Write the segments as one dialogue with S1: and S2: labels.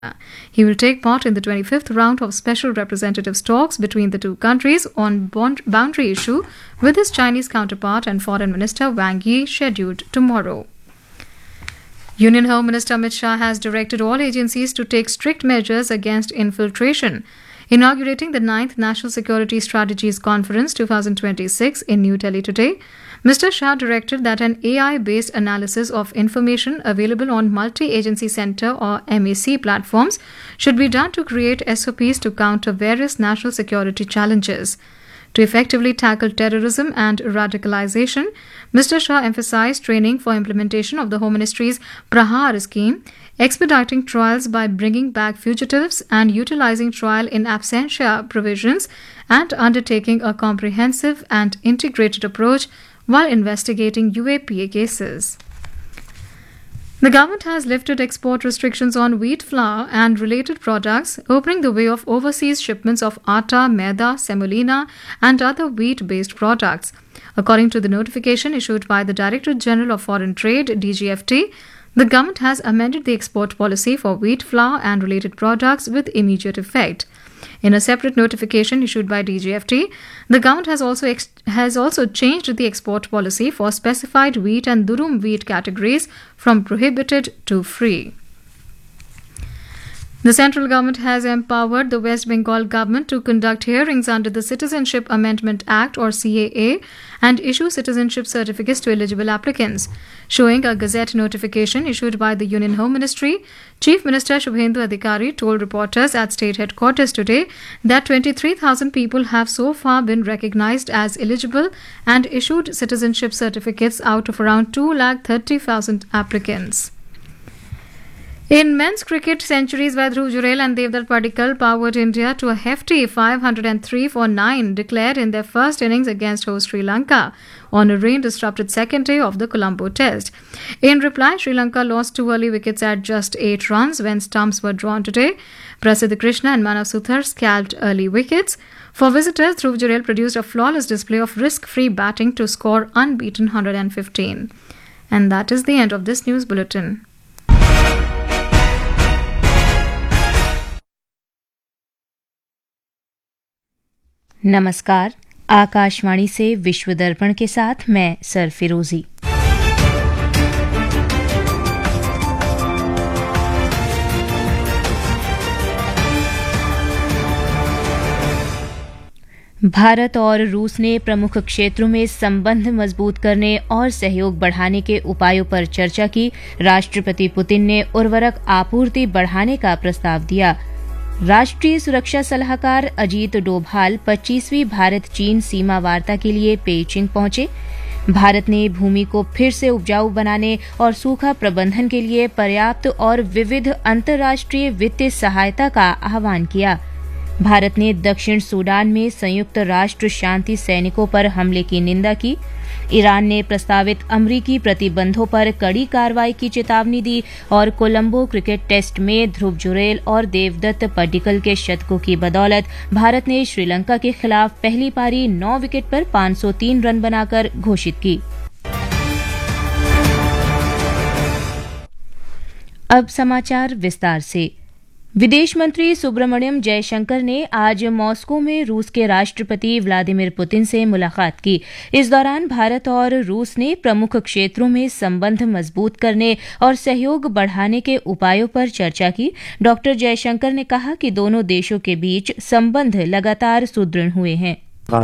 S1: He will take part in the 25th round of special representatives talks between the two countries on boundary issue with his Chinese counterpart and Foreign Minister Wang Yi scheduled tomorrow. Union Home Minister Amit Shah has directed all agencies to take strict measures against infiltration. Inaugurating the 9th National Security Strategies Conference 2026 in New Delhi today, Mr. Shah directed that an AI-based analysis of information available on multi-agency center or MAC platforms should be done to create SOPs to counter various national security challenges. To effectively tackle terrorism and radicalization, Mr. Shah emphasized training for implementation of the Home Ministry's Prahar scheme, expediting trials by bringing back fugitives and utilizing trial in absentia provisions, and undertaking a comprehensive and integrated approach while investigating UAPA cases. The government has lifted export restrictions on wheat flour and related products, opening the way of overseas shipments of atta, maida, semolina, and other wheat-based products. According to the notification issued by the Director General of Foreign Trade, DGFT, the government has amended the export policy for wheat flour and related products with immediate effect. In a separate notification issued by DGFT, the government has also changed the export policy for specified wheat and durum wheat categories from prohibited to free. The central government has empowered the West Bengal government to conduct hearings under the Citizenship Amendment Act or CAA and issue citizenship certificates to eligible applicants. Showing a Gazette notification issued by the Union Home Ministry, Chief Minister Shubhendu Adhikari told reporters at state headquarters today that 23,000 people have so far been recognized as eligible and issued citizenship certificates out of around 230,000 applicants. In men's cricket, centuries by Dhruv Jurel and Devdutt Padikkal powered India to a hefty 503 for 9 declared in their first innings against host Sri Lanka on a rain-disrupted second day of the Colombo Test. In reply, Sri Lanka lost 2 early wickets at just 8 runs when stumps were drawn today. Prasidh Krishna and Manav Suthar scalped early wickets. For visitors, Dhruv Jurel produced a flawless display of risk-free batting to score unbeaten 115. And that is the end of this news bulletin.
S2: नमस्कार, आकाशवाणी से विश्व दर्पण के साथ मैं sir फिरोजी। भारत और रूस ने प्रमुख क्षेत्रों में संबंध मजबूत करने और सहयोग बढ़ाने के उपायों पर चर्चा की। राष्ट्रपति पुतिन ने उर्वरक आपूर्ति बढ़ाने का प्रस्ताव दिया। राष्ट्रीय सुरक्षा सलाहकार अजीत डोभाल 25वीं भारत चीन सीमा वार्ता के लिए पेइचिंग पहुंचे। भारत ने भूमि को फिर से उपजाऊ बनाने और सूखा प्रबंधन के लिए पर्याप्त और विविध अंतर्राष्ट्रीय वित्तीय सहायता का आह्वान किया। भारत ने दक्षिण सूडान में संयुक्त राष्ट्र शांति सैनिकों पर हमले की निंदा की। ईरान ने प्रस्तावित अमरीकी प्रतिबंधों पर कड़ी कार्रवाई की चेतावनी दी और कोलंबो क्रिकेट टेस्ट में ध्रुव जुरेल और देवदत्त पड्डिकल के शतकों की बदौलत भारत ने श्रीलंका के खिलाफ पहली पारी 9 विकेट पर 503 रन बनाकर घोषित की। अब समाचार विस्तार से। विदेश मंत्री सुब्रमण्यम जयशंकर ने आज मॉस्को में रूस के राष्ट्रपति व्लादिमीर पुतिन से मुलाकात की। इस दौरान भारत और रूस ने प्रमुख क्षेत्रों में संबंध मजबूत करने और सहयोग बढ़ाने के उपायों पर चर्चा की। डॉक्टर जयशंकर ने कहा कि दोनों देशों के बीच संबंध लगातार सुदृढ़ हुए हैं।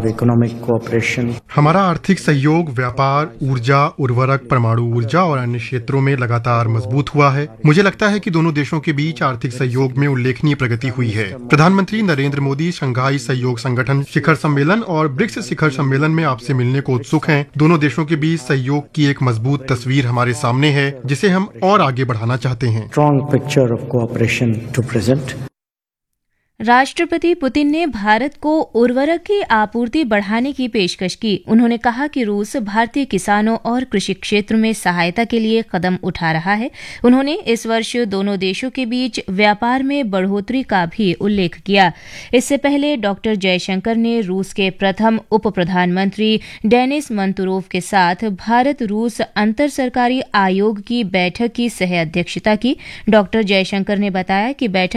S3: हमारा आर्थिक सहयोग, व्यापार, ऊर्जा, उर्वरक, परमाणु ऊर्जा और अन्य क्षेत्रों में लगातार मजबूत हुआ है। मुझे लगता है कि दोनों देशों के बीच आर्थिक सहयोग में उल्लेखनीय प्रगति हुई है। प्रधानमंत्री नरेंद्र मोदी शंघाई सहयोग संगठन शिखर सम्मेलन और ब्रिक्स शिखर सम्मेलन में आपसे मिलने को उत्सुक हैं। दोनों देशों के बीच सहयोग की एक मजबूत तस्वीर हमारे सामने है, जिसे हम और आगे बढ़ाना चाहते हैं।
S2: राष्ट्रपति पुतिन ने भारत को उर्वरक की आपूर्ति बढ़ाने की पेशकश की। उन्होंने कहा कि रूस भारतीय किसानों और कृषि क्षेत्र में सहायता के लिए कदम उठा रहा है। उन्होंने इस वर्ष दोनों देशों के बीच व्यापार में बढ़ोतरी का भी उल्लेख किया। इससे पहले डॉक्टर जयशंकर ने रूस के प्रथम उप प्रधानमंत्री डेनिस मंतुरोव के साथ भारत रूस अंतर सरकारी आयोग की बैठक की सह अध्यक्षता की। डॉक्टर जयशंकर ने बताया कि बैठक